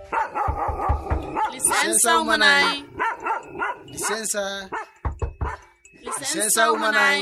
Licença, Umanai. Licença. Licença, Umanai.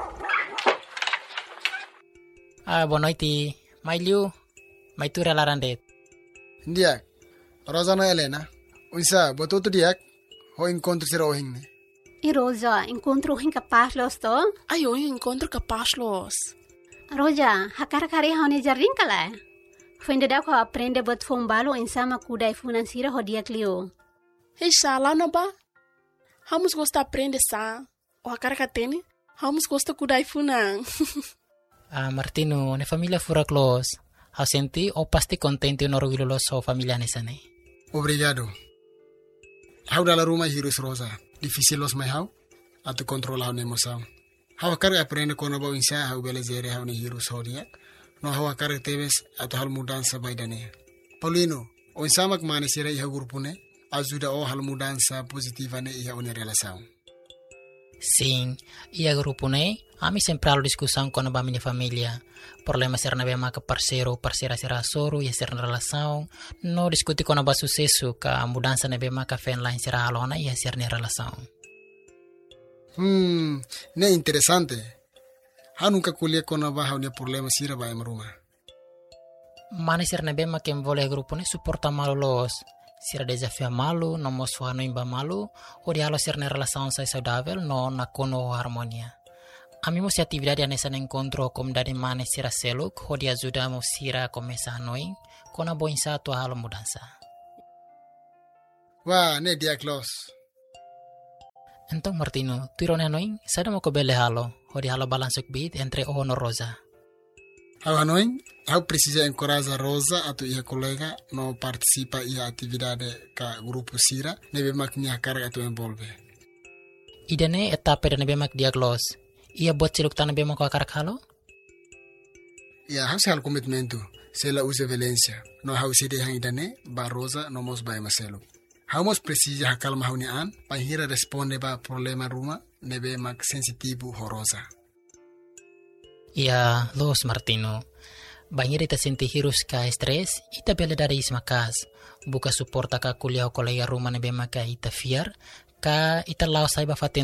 Boa noite. Mailiu, maitura larandet. Ndiak. Rosana Helena. Unsa, botou tu diak. Ho encontro sira ohing ne. E Rosa, encontro o incapaz los to? Ai, eu encontro capaz los. Rosa, hakar-kari haune jarring kala. Fende da ko aprende bot fombalo insama kudai financiera ho dia clio. Ei, lá na ba. Vamos gostar aprender sa. O a cara que tem, vamos gostar kudai funan. Martino, ne família fura close. Ha senti o pasti contente no orgulho so família nesane. Obrigado. Hau dala rumah hirus Rosa. Difícil los mai hau. Atu controla hau emoção. Hau akar aprende kono ba insa hau belezere hau ne hirus hodiak. No hau akar tebes atu hal mudança baidane. Paulino, o insamak mani sira iha grupune. Ajuda o hal mudança positiva ne iha une relação. Sim, ia grupo ne, ami sempre halo discussão com a minha família. Problema ser na bema que parceiro, parceira será soro, ia ser na relação. No discutir com a sucesso que a mudança na bema que fez lá será alona ia ser na relação. Ne interessante. Ha nunca colher com a barra o problema sira vai maruma. Mana ser na bema que envolve grupo ne suporta malo los. Sira desafio malu, no moço no imba malu, o diálogo ser na relação saudável, no na kono harmonia. A mim se atividade nessa encontro como dari mana sira seluk, o dia ajuda mo sira começar noin, com a boa insato a mudança. Wah, ne dia close. Então Martino, tu irone noin, sada mo ko bele halo, o dia halo balansuk bit entre o no Rosa. Hau noin, hau precisa encorajar Rosa atau ia colega no participa ia atividade ka grupo sira, nebe maknya carga atau envolve. Idane etapa dan nebe mak diaglos. Ia buat siluk tanah bemo ko akarak halo? Ya, hau hal komitmentu. Sela usa violência. No hau sede hang idane, ba Rosa no mos ba maselo. Hau mos precisa hakal mahuni an, pa hira responde ba problema ruma, nebe mak sensitivo ho Rosa. Ia, los Martino. Banhir ita senti hirus ka stress, ita bela dari ismakas. Buka suporta ka kuliah o kolega rumah nebe maka ita fiar, ka ita lao saiba fatin